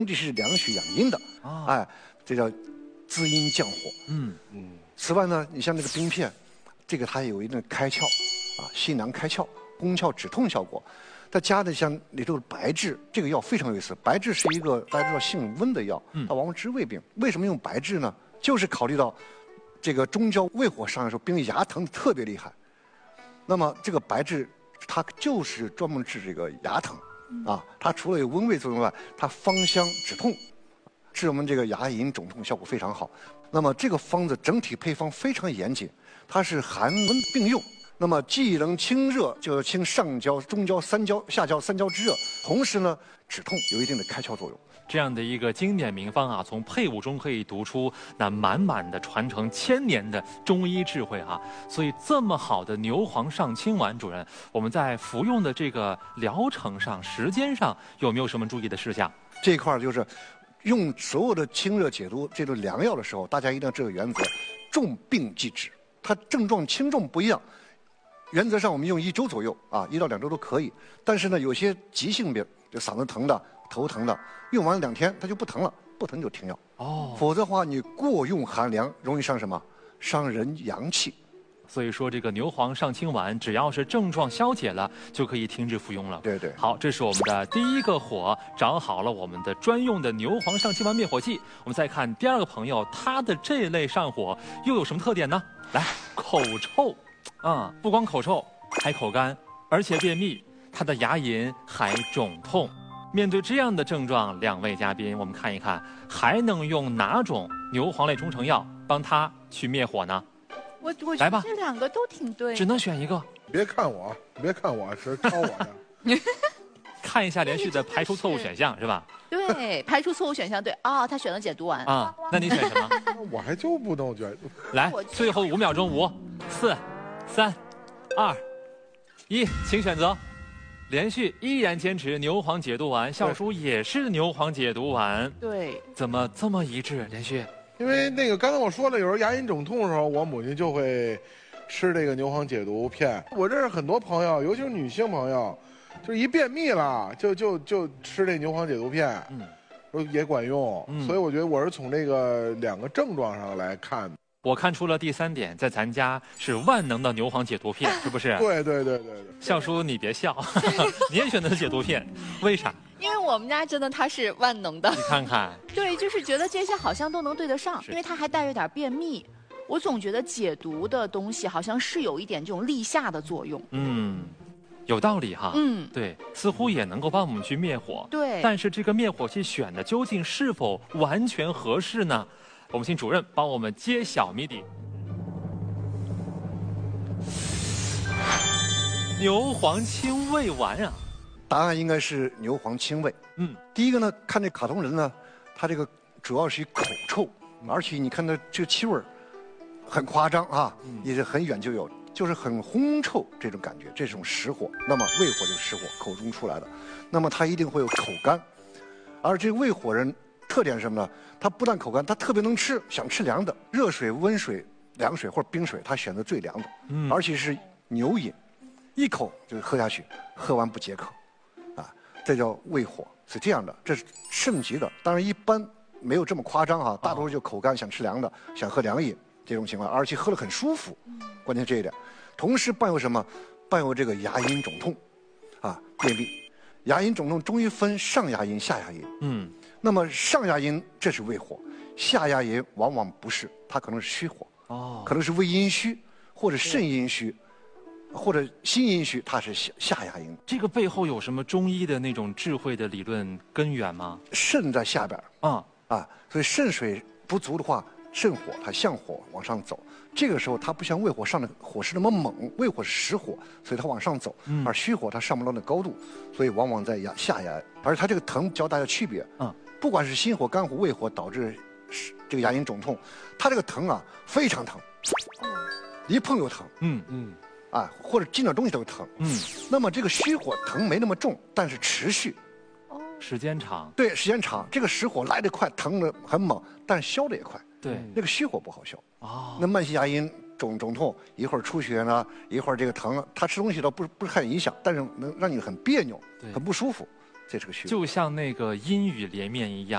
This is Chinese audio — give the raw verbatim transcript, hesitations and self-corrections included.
目的是养血养阴的， 啊， 哎，这叫滋阴降火。 嗯嗯。此外呢，你像这个冰片，这个它有一定开窍，啊，心凉开窍、攻窍止痛效果。再加的像里头的白芷，这个药非常有意思。白芷是一个大家知道性温的药，它往往治胃病。为什么用白芷呢？就是考虑到这个中焦胃火上来的时候，病人牙疼特别厉害。那么这个白芷它就是专门治这个牙疼。啊，它除了有温胃作用外，它芳香止痛，治我们这个牙龈肿痛效果非常好。那么这个方子整体配方非常严谨，它是寒温并用。那么既能清热，就清上焦、中焦、三焦、下焦三焦之热，同时呢止痛，有一定的开窍作用。 这样的一个经典名方啊，从配伍中可以读出那满满的传承千年的中医智慧啊。所以这么好的牛黄上清丸，主任，我们在服用的这个疗程上、时间上有没有什么注意的事项？ 这一块就是用所有的清热解毒这种良药的时候，大家一定要这个原则：重病忌止。它症状轻重不一样。原则上我们用一周左右啊，一到两周都可以。但是呢，有些急性病，就嗓子疼的、头疼的，用完了两天它就不疼了，不疼就停药。哦，否则的话，你过用寒凉，容易伤什么？伤人阳气。 所以说，这个牛黄上清丸，只要是症状消解了，就可以停止服用了。 对对。 好，这是我们的第一个火，找好了我们的专用的牛黄上清丸灭火剂。我们再看第二个朋友，他的这类上火又有什么特点呢？来，口臭。啊、嗯，不光口臭，还口干，而且便秘，他的牙龈还肿痛。面对这样的症状，两位嘉宾，我们看一看还能用哪种牛黄类中成药帮他去灭火呢？ 我我来吧， 这两个都挺对， 只能选一个。 别看我，别看我是抄我的。 看一下连续的排除错误选项是吧？ 对，排除错误选项对啊、哦，他选了解毒丸啊，那你选什么？ 我还就不能选。 来，最后五秒钟，五、四、三、二、一，请选择。连续依然坚持牛黄解毒丸，笑叔也是牛黄解毒丸。 对， 怎么这么一致？连续， 因为那个刚才我说了，有时候牙龈肿痛的时候，我母亲就会吃这个牛黄解毒片。我认识很多朋友，尤其是女性朋友，就是一便秘了，就就就吃这牛黄解毒片，嗯，也管用。嗯、所以我觉得我是从这个两个症状上来看的。 我看出了第三点，在咱家是万能的牛黄解毒片，是不是？ 对对对对对。 笑叔，你别笑，你也选择了解毒片，为啥？ 因为我们家真的它是万能的。 你看看。 对，就是觉得这些好像都能对得上，因为它还带着点便秘。我总觉得解毒的东西好像是有一点这种立下的作用。 嗯。有道理哈，嗯，对，似乎也能够帮我们去灭火， 对。 但是这个灭火器选的究竟是否完全合适呢？我们请主任帮我们揭晓谜底。牛黄清胃丸啊， 答案应该是牛黄清胃。嗯，第一个呢，看这卡通人呢，他这个主要是以口臭，而且你看他这个气味很夸张啊，也是很远就有。就是很烘臭这种感觉，这种实火，那么胃火就是实火，口中出来的，那么它一定会有口干，而这个胃火人特点是什么呢？他不但口干，他特别能吃，想吃凉的，热水、温水、凉水或者冰水，他选择最凉的，嗯，而且是牛饮，一口就喝下去，喝完不解渴，啊，这叫胃火，是这样的，这是盛极的，当然一般没有这么夸张哈，大多数就口干，想吃凉的，想喝凉饮。这种情况，而且喝了很舒服，关键这一点。同时伴有什么？伴有这个牙龈肿痛，啊，便秘。牙龈肿痛中医分上牙龈、下牙龈。嗯。那么上牙龈这是胃火，下牙龈往往不是，它可能是虚火。哦。可能是胃阴虚，或者肾阴虚，或者心阴虚，它是下下牙龈。 这个背后有什么中医的那种智慧的理论根源吗？ 肾在下边。啊啊，所以肾水不足的话。肾火它向火往上走，这个时候它不像胃火上的火势那么猛，胃火是实火，所以它往上走，嗯、而虚火它上不到那高度，所以往往在牙下牙，而它这个疼教大家区别，嗯，不管是心火、肝火、胃火导致这个牙龈肿痛，它这个疼啊非常疼，一碰就疼，嗯嗯，啊或者进点东西都疼，嗯，那么这个虚火疼没那么重，但是持续。 时间长， 对，时间长，这个实火来得快，疼得很猛，但消得也快。 对， 那个虚火不好消。哦，那慢性牙龈肿肿痛，一会儿出血呢，一会儿这个疼，它吃东西倒不不是很影响，但是能让你很别扭，很不舒服，这是个虚火。 就像那个阴雨连绵一样。